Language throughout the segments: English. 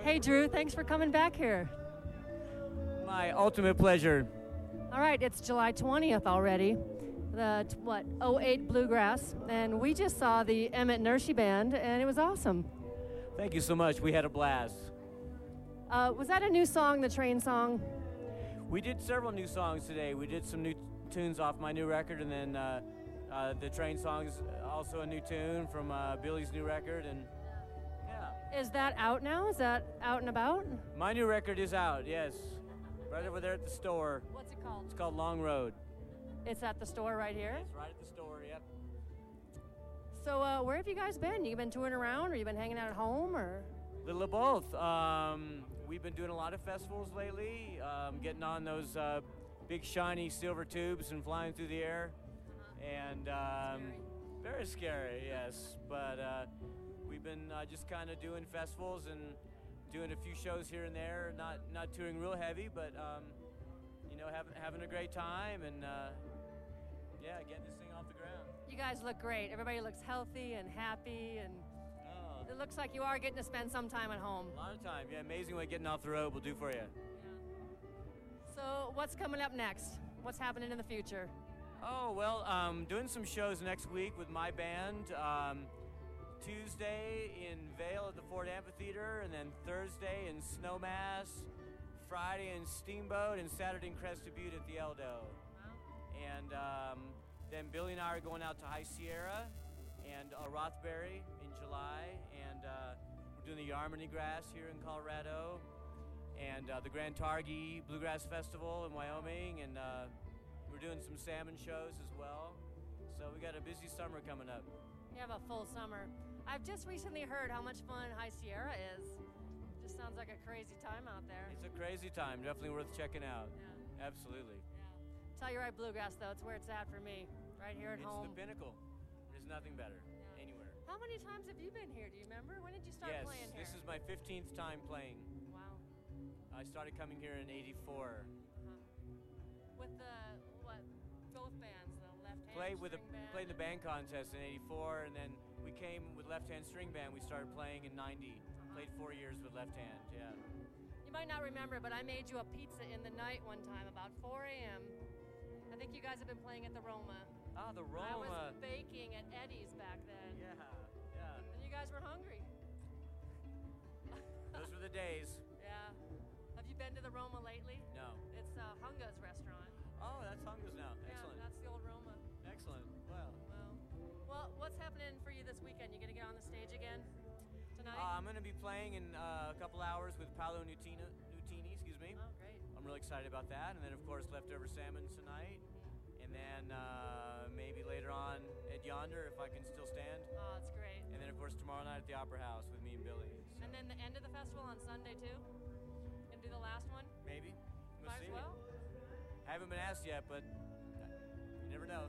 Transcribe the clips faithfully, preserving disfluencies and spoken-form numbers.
Hey, Drew, thanks for coming back here. My ultimate pleasure. All right, it's July twentieth already, the, t- what, oh eight Bluegrass, and we just saw the Emmett Nershi Band, and it was awesome. Thank you so much. We had a blast. Uh, was that a new song, the train song? We did several new songs today. We did some new t- tunes off my new record, and then uh, uh, the train song is also a new tune from uh, Billy's new record, and yeah. Is that out now? Is that out and about? My new record is out, yes. Right over there at the store. What's it called? It's called Long Road. It's at the store right here? It's right at the store, yep. So uh, where have you guys been? You been touring around, or you been hanging out at home, or? Little of both. Um, we've been doing a lot of festivals lately, um, getting on those uh, big shiny silver tubes and flying through the air. And um, Scary. very scary, yes. But uh, we've been uh, just kind of doing festivals and doing a few shows here and there, not not touring real heavy, but um, you know, having having a great time and uh, yeah, getting this thing off the ground. You guys look great. Everybody looks healthy and happy, and Oh, it looks like you are getting to spend some time at home. a lot of time, yeah. Amazing what getting off the road will do for you. So what's coming up next? What's happening in the future? Oh well, um, doing some shows next week with my band. Um, Tuesday in Vail at the Ford Amphitheater, and then Thursday in Snowmass, Friday in Steamboat, and Saturday in Crested Butte at the Eldo. And um, then Billy and I are going out to High Sierra and uh, Rothbury in July, and uh, we're doing the Yarmany Grass here in Colorado, and uh, the Grand Targhee Bluegrass Festival in Wyoming, and uh, we're doing some salmon shows as well. So we got a busy summer coming up. You have a full summer. I've just recently heard how much fun High Sierra is. Just sounds like a crazy time out there. It's a crazy time, definitely worth checking out. Yeah. Absolutely. Yeah. Telluride Bluegrass, though, it's where it's at for me, right here at It's home. the pinnacle. There's nothing better Yeah. anywhere. How many times have you been here? Do you remember? When did you start Yes, playing here? this is my fifteenth time playing. Wow. I started coming here in eighty-four. With the, what, both bands, the left hand Played with a string band played in the and- band contest in eighty-four, and then we came with Left Hand String Band. We started playing in ninety. Played four years with Left Hand. Yeah. You might not remember, but I made you a pizza in the night one time, about four a.m. I think you guys have been playing at the Roma. Ah, the Roma. I was baking at Eddie's back then. Yeah, yeah. And you guys were hungry. Those were the days. Yeah. Have you been to the Roma lately? No. It's uh, Hunga's restaurant. Oh, that's Hunga's now. Excellent. Yeah, that's the old Roma. Excellent. Well. Well, well, what's happening for you this weekend? You gonna get on the stage again tonight? Uh, I'm going to be playing in uh, a couple hours with Paolo Nutini, Nutini, excuse me. Oh, great. I'm really excited about that. And then, of course, Leftover Salmon tonight. And then uh, maybe later on at Yonder, if I can still stand. Oh, it's great. And then, of course, tomorrow night at the Opera House with me and Billy. So And then the end of the festival on Sunday too. Gonna do the last one. maybe. We'll Might see. as well. Haven't been asked yet, but you never know.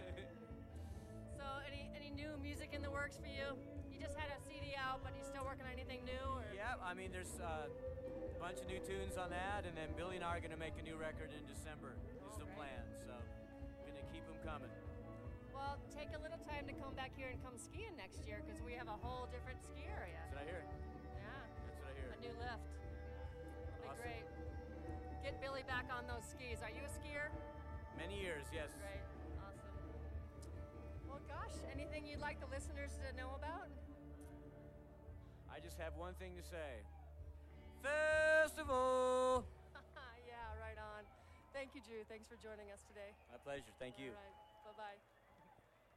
So, any any new music in the works for you? You just had a C D out, but you still working on anything new? Or? Yeah, I mean, there's uh, a bunch of new tunes on that, and then Billy and I are going to make a new record in December. Is the Alright. plan. So, going to keep them coming. Well, take a little time to come back here and come skiing next year, because we have a whole different ski area. That's what I hear. Yeah, That's what I hear. a new lift. It'll be Awesome. great. Get Billy back on those skis. Are you a skier? Many years, yes. Great. Awesome. Well, gosh, anything you'd like the listeners to know about? I just have one thing to say. Festival! Yeah, right on. Thank you, Drew. Thanks for joining us today. My pleasure. Thank you. All right. Bye-bye.